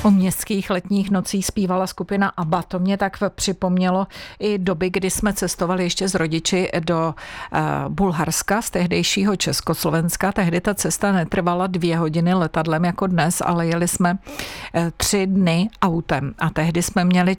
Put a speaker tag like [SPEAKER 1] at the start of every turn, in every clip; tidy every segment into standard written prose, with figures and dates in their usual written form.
[SPEAKER 1] O městských letních nocích zpívala skupina ABBA. To mě tak připomnělo i doby, kdy jsme cestovali ještě s rodiči do Bulharska z tehdejšího Československa. Tehdy ta cesta netrvala 2 hodiny letadlem jako dnes, ale jeli jsme 3 dny autem. A tehdy jsme měli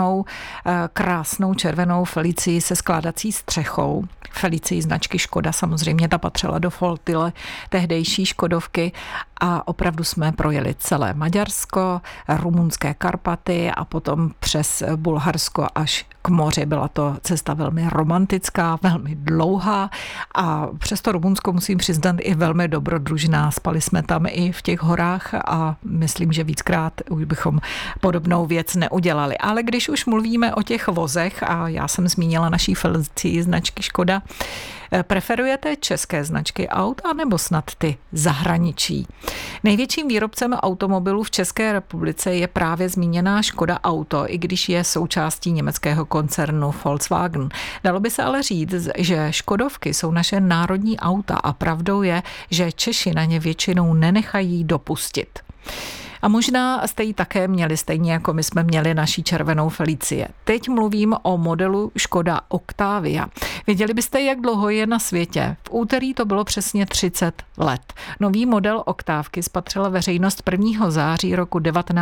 [SPEAKER 1] krásnou červenou Felicii se skládací střechou. Felicii značky Škoda, samozřejmě ta patřila do flotile tehdejší Škodovky a opravdu jsme projeli celé Maďarsko, rumunské Karpaty a potom přes Bulharsko až k moři. Byla to cesta velmi romantická, velmi dlouhá a přesto Rumunsko musím přiznat i velmi dobrodružná. Spali jsme tam i v těch horách a myslím, že víckrát už bychom podobnou věc neudělali. Ale když už mluvíme o těch vozech a já jsem zmínila naší Felicii značky Škoda, preferujete české značky aut anebo snad ty zahraničí? Největším výrobcem automobilů v České republice je právě zmíněná Škoda Auto, i když je součástí německého koncernu Volkswagen. Dalo by se ale říct, že Škodovky jsou naše národní auta a pravdou je, že Češi na ně většinou nenechají dopustit. A možná jste ji také měli, stejně jako my jsme měli naší červenou Felicie. Teď mluvím o modelu Škoda Octavia. Věděli byste, jak dlouho je na světě? V úterý to bylo přesně 30 let. Nový model Oktávky spatřila veřejnost 1. září roku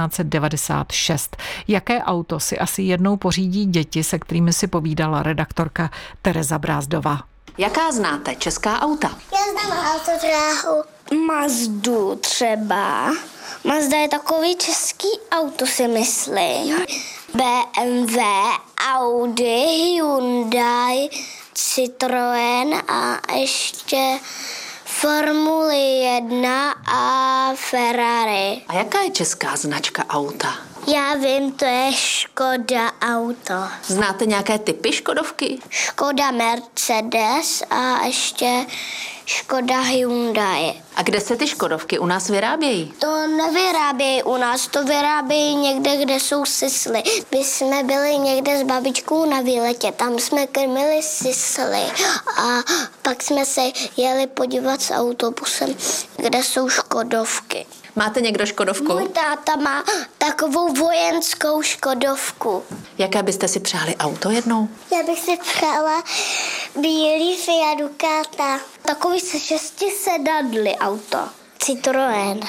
[SPEAKER 1] 1996. Jaké auto si asi jednou pořídí děti, se kterými si povídala redaktorka Tereza Brázdová?
[SPEAKER 2] Jaká znáte česká auta?
[SPEAKER 3] Já znám autodráhu. Mazdu třeba. Mazda je takový český auto, si myslím. BMW, Audi, Hyundai, Citroën a ještě Formule 1 a Ferrari.
[SPEAKER 2] A jaká je česká značka auta?
[SPEAKER 3] Já vím, to je Škoda Auto.
[SPEAKER 2] Znáte nějaké typy Škodovky?
[SPEAKER 3] Škoda Mercedes a ještě Škoda Hyundai.
[SPEAKER 2] A kde se ty Škodovky u nás vyrábějí?
[SPEAKER 3] To nevyrábějí u nás, to vyrábějí někde, kde jsou sisly. My jsme byli někde s babičkou na výletě, tam jsme krmili sisly a pak jsme se jeli podívat s autobusem, kde jsou Škodovky.
[SPEAKER 2] Máte někdo Škodovku?
[SPEAKER 3] Můj táta má takovou vojenskou Škodovku.
[SPEAKER 2] Jaké byste si přáli auto jednou?
[SPEAKER 3] Já bych si přála bílý Fiat Ducato. Takový se 6 sedadly auto. Citroën.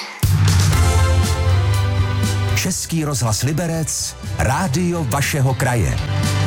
[SPEAKER 4] Český rozhlas Liberec, rádio vašeho kraje.